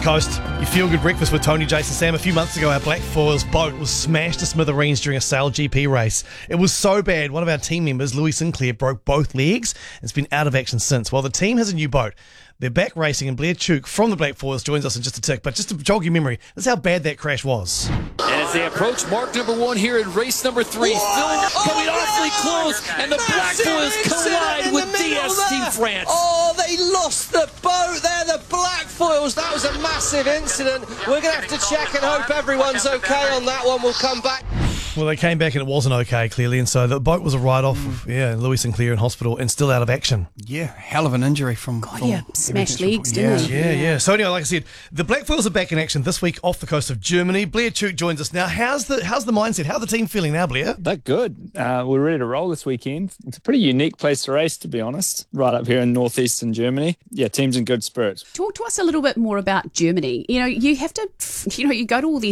coast. You feel good breakfast with Tony, Jason, Sam. A few months ago, our Black Foils boat was smashed to smithereens during a sail GP race. It was so bad, one of our team members, Louis Sinclair, broke both legs and has been out of action since. While the team has a new boat, they're back racing, and Blair Tuke from the Black Foils joins us in just a tick. But just to jog your memory, this is how bad that crash was. And as they approach mark number 1 here in race number 3, Phil coming awfully close, and the Black Foils collide with DS Team France. Oh, they lost the boat there, the Black Foils. That was a massive incident. We're going to have to check and hope everyone's okay on that one. We'll come back. Well, they came back and it wasn't okay, clearly, and so the boat was a write-off. Yeah, Louis Sinclair in hospital and still out of action. Yeah, hell of an injury from... smashed legs, didn't he? Yeah. So anyway, like I said, the Black Foils are back in action this week off the coast of Germany. Blair Tuke joins us now. How's the mindset? How are the team feeling now, Blair? They're good. We're ready to roll this weekend. It's a pretty unique place to race, to be honest, right up here in northeastern Germany. Yeah, team's in good spirits. Talk to us a little bit more about Germany. You know, you have to, you go to all these